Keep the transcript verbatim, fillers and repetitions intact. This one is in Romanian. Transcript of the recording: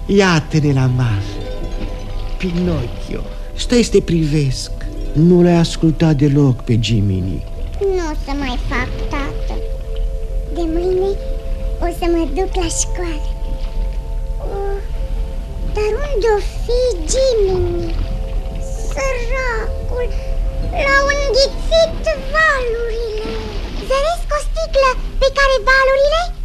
Iată-ne la masă. Pinocchio, stai să te privesc. Nu l-ai ascultat deloc pe Jiminy. Nu o să mai fac, tată. De mâine o să mă duc la școală. Oh, dar unde-o fi Jiminy? Săracul, l-au înghițit valurile. Zăresc o sticlă pe care valurile